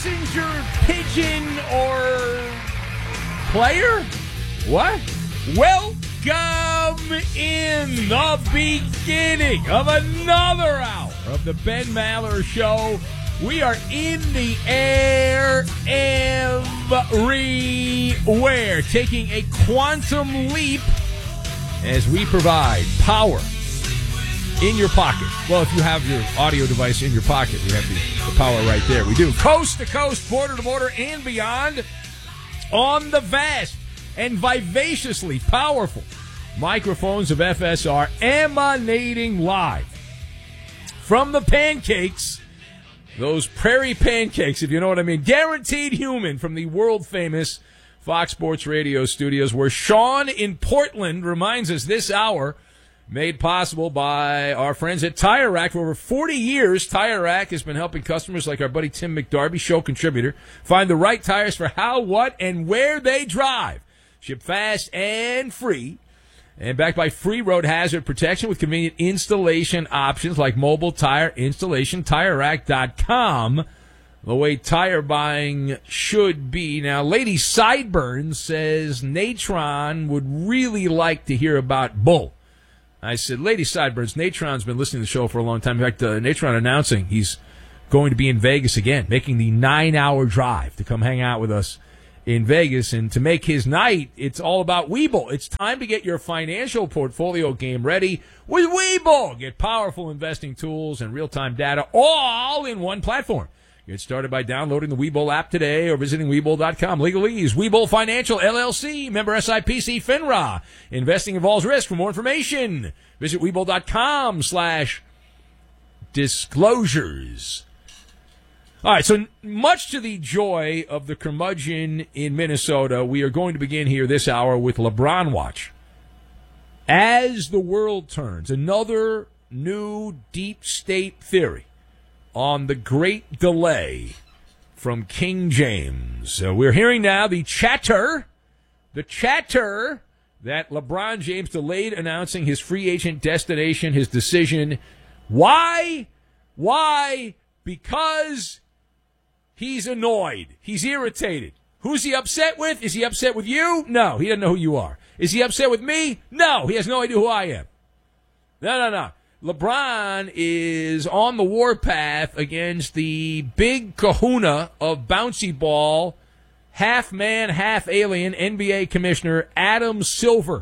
messenger, pigeon, or player? What? Welcome in the beginning of another hour of the Ben Maller Show. We are in the air everywhere, taking a quantum leap as we provide power in your pocket. Well, if you have your audio device in your pocket, we have the power right there. We do. Coast to coast, border to border, and beyond on the vast and vivaciously powerful microphones of FSR, emanating live from the pancakes, those prairie pancakes, if you know what I mean, guaranteed human, from the world-famous Fox Sports Radio studios, where Sean in Portland reminds us this hour, made possible by our friends at Tire Rack. For over 40 years, Tire Rack has been helping customers like our buddy Tim McDarby, show contributor, find the right tires for how, what, and where they drive. Ship fast and free, and backed by free road hazard protection with convenient installation options like mobile tire installation. TireRack.com, the way tire buying should be. Now, Lady Sideburns says Natron would really like to hear about Bull. I said, Lady Sideburns, Natron's been listening to the show for a long time. In fact, Natron announcing he's going to be in Vegas again, making the 9-hour drive to come hang out with us in Vegas. And to make his night, it's all about Webull. It's time to get your financial portfolio game ready with Webull. Get powerful investing tools and real-time data all in one platform. Get started by downloading the Webull app today or visiting Webull.com. Legalese, Webull Financial, LLC, member SIPC, FINRA. Investing involves risk. For more information, visit Webull.com/disclosures. All right, so much to the joy of the curmudgeon in Minnesota, we are going to begin here this hour with LeBron Watch. As the world turns, another new deep state theory on the great delay from King James. We're hearing now the chatter that LeBron James delayed announcing his free agent destination, his decision. Why? Because he's annoyed. He's irritated. Who's he upset with? Is he upset with you? No, he doesn't know who you are. Is he upset with me? No, he has no idea who I am. No. LeBron is on the warpath against the big kahuna of bouncy ball, half man, half alien NBA commissioner Adam Silver.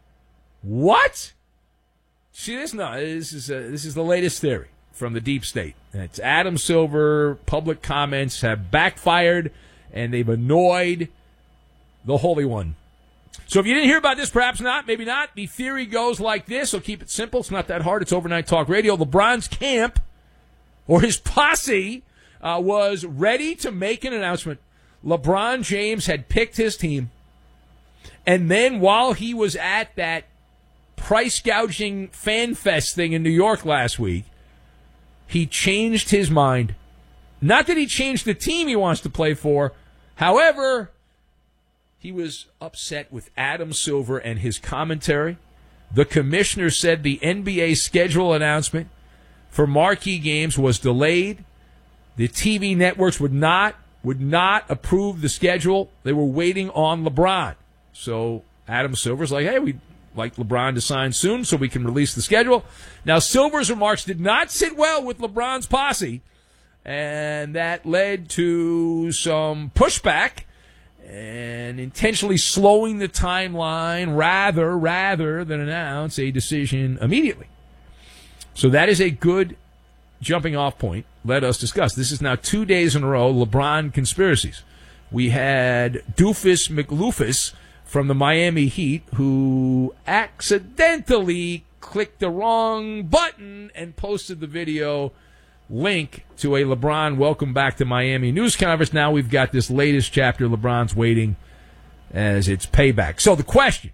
What? See this? No, this is the latest theory from the deep state. It's Adam Silver. Public comments have backfired, and they've annoyed the Holy One. So if you didn't hear about this, perhaps not, maybe not. The theory goes like this. So keep it simple. It's not that hard. It's overnight talk radio. LeBron's camp, or his posse, was ready to make an announcement. LeBron James had picked his team. And then while he was at that price gouging fan fest thing in New York last week, he changed his mind. Not that he changed the team he wants to play for. However, he was upset with Adam Silver and his commentary. The commissioner said the NBA schedule announcement for marquee games was delayed. The TV networks would not approve the schedule. They were waiting on LeBron. So Adam Silver's like, hey, we'd like LeBron to sign soon so we can release the schedule. Now, Silver's remarks did not sit well with LeBron's posse, and that led to some pushback and intentionally slowing the timeline rather than announce a decision immediately. So that is a good jumping off point. Let us discuss. This is now 2 days in a row, LeBron conspiracies. We had Doofus McLoofus from the Miami Heat, who accidentally clicked the wrong button and posted the video link to a LeBron welcome back to Miami news conference. Now we've got this latest chapter. LeBron's waiting as it's payback. So the question,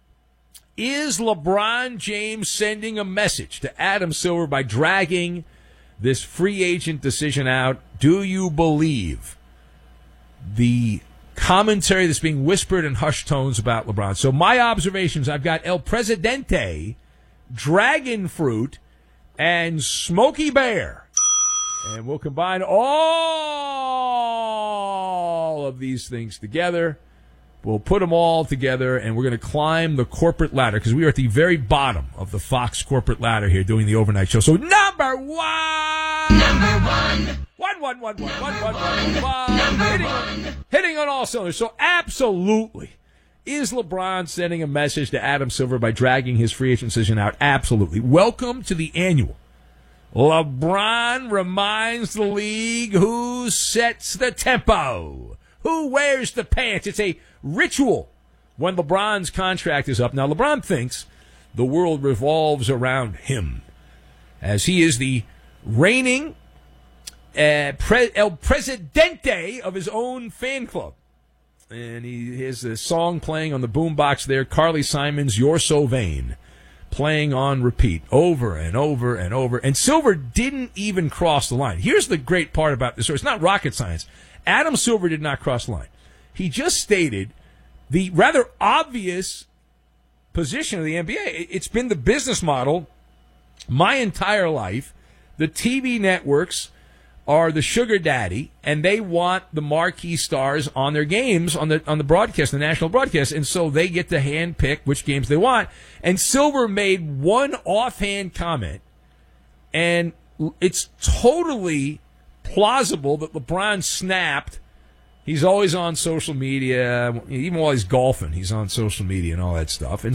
is LeBron James sending a message to Adam Silver by dragging this free agent decision out? Do you believe the commentary that's being whispered in hushed tones about LeBron? So my observations, I've got El Presidente, Dragon Fruit, and Smokey Bear. And we'll combine all of these things together. We'll put them all together, and we're going to climb the corporate ladder because we are at the very bottom of the Fox corporate ladder here doing the overnight show. So number one. Hitting on all cylinders. So absolutely. Is LeBron sending a message to Adam Silver by dragging his free agent decision out? Absolutely. Welcome to the annual. LeBron reminds the league who sets the tempo, who wears the pants. It's a ritual when LeBron's contract is up. Now, LeBron thinks the world revolves around him, as he is the reigning El Presidente of his own fan club. And he has a song playing on the boombox there, Carly Simon's You're So Vain, playing on repeat over and over and over. And Silver didn't even cross the line. Here's the great part about this story. It's not rocket science. Adam Silver did not cross the line. He just stated the rather obvious position of the NBA. It's been the business model my entire life. The TV networks are the sugar daddy, and they want the marquee stars on their games on the broadcast, the national broadcast, and so they get to handpick which games they want. And Silver made one offhand comment, and it's totally plausible that LeBron snapped. He's always on social media, even while he's golfing, he's on social media and all that stuff. And